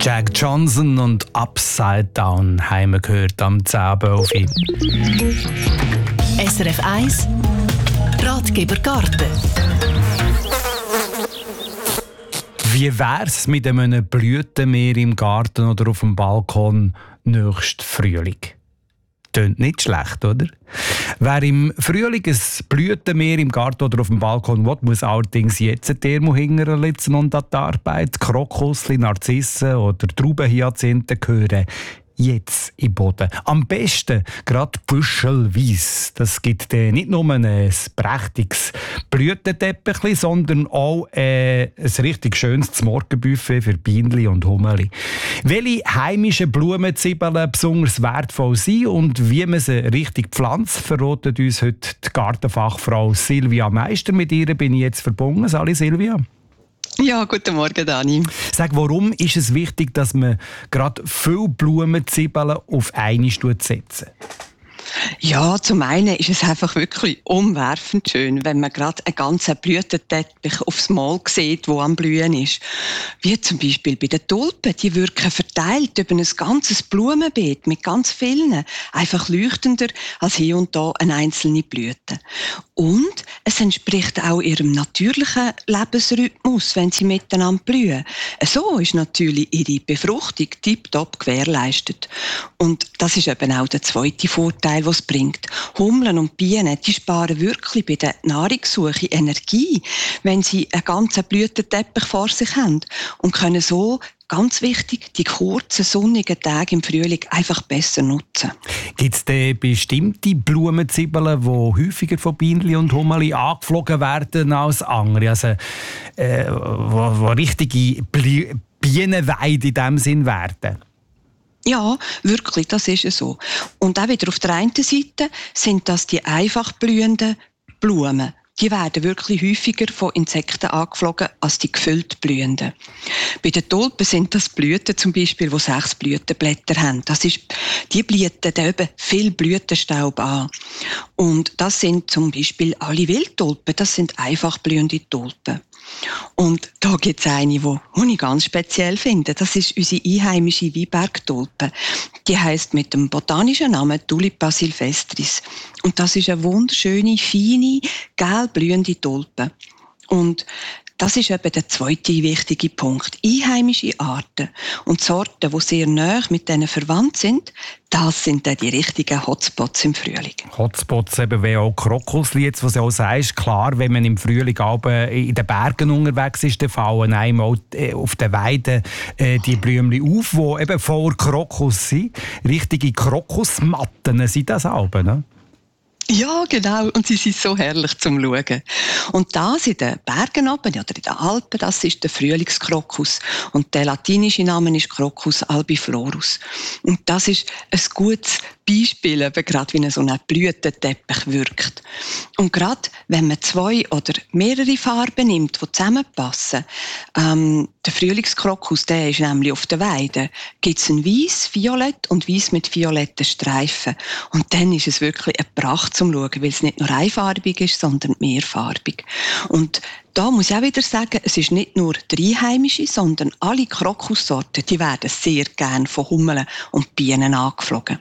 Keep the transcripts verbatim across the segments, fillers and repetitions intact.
Jack Johnson und Upside Down haben wir gehört am zehn Uhr. S R F eins Ratgeber Garten. Wie wär's mit einem Blütenmeer im Garten oder auf dem Balkon nächsten Frühling? Tönt nicht schlecht, oder? Wer im Frühling ein Blütenmeer im Garten oder auf dem Balkon will, muss allerdings jetzt ein Thermo hinterlitzen und an die Arbeit. Krokusli, Narzissen oder Traubenhyazinthen gehören jetzt im Boden. Am besten gerade büschelweise. Das gibt äh, nicht nur ein prächtiges Blütenteppich, sondern auch äh, ein richtig schönes Morgenbuffet für Bienenli und Hummeli. Welche heimischen Blumenzwiebeln besonders wertvoll sind und wie man sie richtig pflanzt, verratet uns heute die Gartenfachfrau Silvia Meister. Mit ihr bin ich jetzt verbunden. Sali Silvia. Ja, guten Morgen, Dani. Sag, warum ist es wichtig, dass man gerade viele Blumenzwiebeln auf einmal setzt? Ja, zum einen ist es einfach wirklich umwerfend schön, wenn man gerade einen ganzen Blütenteppich aufs Mal sieht, der am Blühen ist. Wie zum Beispiel bei den Tulpen. Die wirken verteilt über ein ganzes Blumenbeet mit ganz vielen. Einfach leuchtender als hier und da eine einzelne Blüte. Und es entspricht auch ihrem natürlichen Lebensrhythmus, wenn sie miteinander blühen. So ist natürlich ihre Befruchtung tiptop gewährleistet. Und das ist eben auch der zweite Vorteil, was es bringt. Hummeln und Bienen, die sparen wirklich bei der Nahrungssuche Energie, wenn sie einen ganzen Blütenteppich vor sich haben und können so, ganz wichtig, die kurzen, sonnigen Tage im Frühling einfach besser nutzen. Gibt es denn bestimmte Blumenzwiebeln, die häufiger von Bienenli und Hummeli angeflogen werden als andere? Also, äh, wo, wo richtige Bli- Bienenweide in diesem Sinn werden? Ja, wirklich, das ist so. Und auch wieder auf der einen Seite sind das die einfach blühenden Blumen. Die werden wirklich häufiger von Insekten angeflogen als die gefüllt blühenden. Bei den Tulpen sind das Blüten zum Beispiel, die sechs Blütenblätter haben. Das ist, die bieten eben viel Blütenstaub an. Und das sind zum Beispiel alle Wildtulpen, das sind einfach blühende Tulpen. Und da gibt es eine, die ich ganz speziell finde. Das ist unsere einheimische Weinbergtulpe. Die heisst mit dem botanischen Namen Tulipa silvestris. Und das ist eine wunderschöne, feine, gelb-blühende Tulpe. Und das ist eben der zweite wichtige Punkt. Einheimische Arten und Sorten, die sehr nahe mit denen verwandt sind, das sind dann die richtigen Hotspots im Frühling. Hotspots eben wie auch Krokusli, jetzt, was du auch sagst. Klar, wenn man im Frühling in den Bergen unterwegs ist, dann fallen einem auch auf den Weiden die Blümchen auf, die eben voller Krokus sind. Richtige Krokusmatten sind das auch, ne? Ja, genau. Und sie sind so herrlich zum Schauen. Und das in den Bergen oben oder in den Alpen, das ist der Frühlingskrokus. Und der latinische Name ist Crocus albiflorus. Und das ist ein gutes Beispiel, eben gerade wie so ein Blütenteppich wirkt. Und gerade wenn man zwei oder mehrere Farben nimmt, die zusammenpassen, ähm, der Frühlingskrokus, der ist nämlich auf der Weide, gibt es ein Weiss, Violett und Weiss mit violetten Streifen. Und dann ist es wirklich eine Pracht zum Schauen, weil es nicht nur einfarbig ist, sondern mehrfarbig. Und da muss ich auch wieder sagen, es ist nicht nur die einheimische, sondern alle Krokussorten, die werden sehr gern von Hummeln und Bienen angeflogen.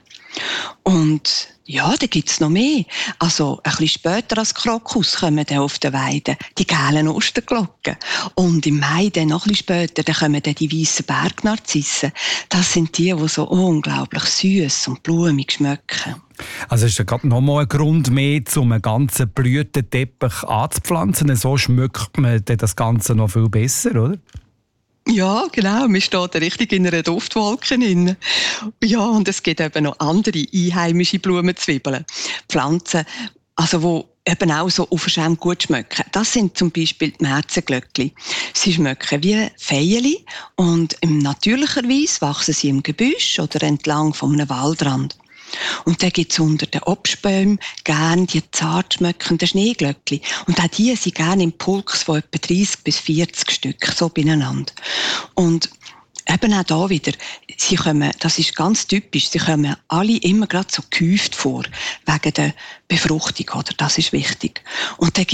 Und ja, da gibt es noch mehr. Also ein bisschen später als Krokus kommen dann auf der Weide die gelben Osterglocken. Und im Mai, dann noch ein bisschen später, dann kommen dann die weißen Bergnarzissen. Das sind die, die so unglaublich süß und blumig schmecken. Also ist ja gerade noch mal ein Grund mehr, um einen ganzen Blütenteppich anzupflanzen. So schmeckt man das Ganze noch viel besser, oder? Ja, genau. Man steht richtig in einer Duftwolke drin. Ja, und es gibt eben noch andere einheimische Blumenzwiebeln. Pflanzen, also die eben auch so unverschämt gut schmecken. Das sind zum Beispiel die Märzenglöckli. Sie schmecken wie Veilchen und natürlicherweise wachsen sie im Gebüsch oder entlang von einem Waldrand. Und dann gibt es unter den Obstbäumen gerne die zart schmeckenden Schneeglöckli. Und auch die sind gerne im Pulks von etwa dreissig bis vierzig Stück, so beieinander. Und eben auch da wieder, sie kommen, das ist ganz typisch, sie kommen alle immer gerade so gehäuft vor, wegen der Befruchtung, oder? Das ist wichtig. Und dann